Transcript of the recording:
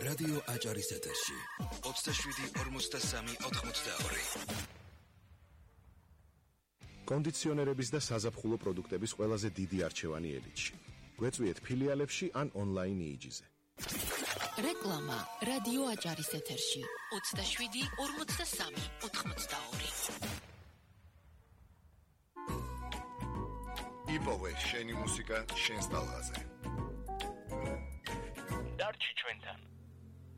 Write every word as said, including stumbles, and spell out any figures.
რადიო აჭარის ეთერში ოცდაშვიდი ორმოცდასამი ოთხმოცდაორი. კონდიციონერების და საზაფხულო პროდუქტების ყველაზე დიდი არჩევანი ელიტში. გვეწვიეთ ფილიალებში ან ონლაინ იიჯიზე. რეკლამა რადიო აჭარის ეთერში ოცდაშვიდი ორმოცდასამი ოთხმოცდაორი. იპოვე შენი მუსიკა შენს ტალღაზე. დარჩი ჩვენთან.